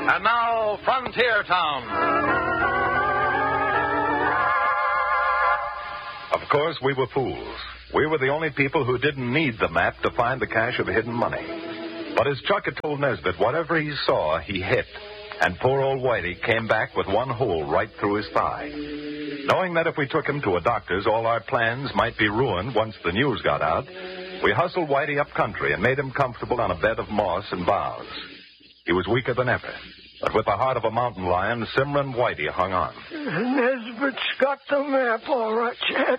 And now, Frontier Town. Of course, we were fools. We were the only people who didn't need the map to find the cache of hidden money. But as Chuck had told Nesbitt, whatever he saw, he hit. And poor old Whitey came back with one hole right through his thigh. Knowing that if we took him to a doctor's, all our plans might be ruined once the news got out, we hustled Whitey up country and made him comfortable on a bed of moss and boughs. He was weaker than ever, but with the heart of a mountain lion, Simran Whitey hung on. Nesbitt's got the map all right, Chad.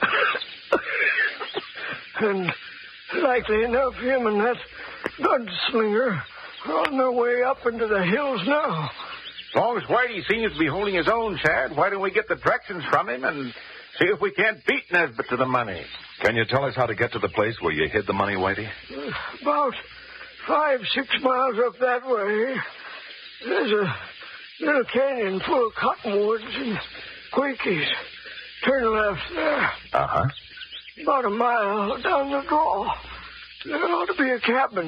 And likely enough, him and that gunslinger are on their way up into the hills now. As long as Whitey seems to be holding his own, Chad, why don't we get the directions from him and see if we can't beat Nesbitt to the money? Can you tell us how to get to the place where you hid the money, Whitey? About 5-6 miles up that way. There's a little canyon full of cottonwoods and quakies. Turn left there. Uh-huh. About a mile down the draw. There ought to be a cabin.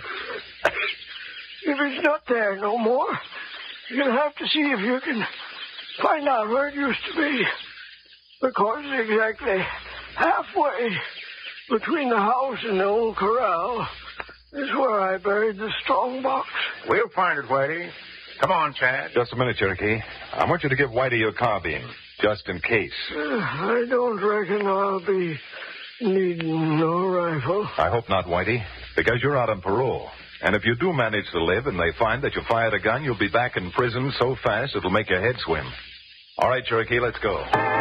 If it's not there no more, you'll have to see if you can find out where it used to be. Because exactly halfway between the house and the old corral is where I buried the strong box. We'll find it, Whitey. Come on, Chad. Just a minute, Cherokee. I want you to give Whitey your carbine, just in case. I don't reckon I'll be needing no rifle. I hope not, Whitey, because you're out on parole. And if you do manage to live and they find that you fired a gun, you'll be back in prison so fast it'll make your head swim. All right, Cherokee, let's go.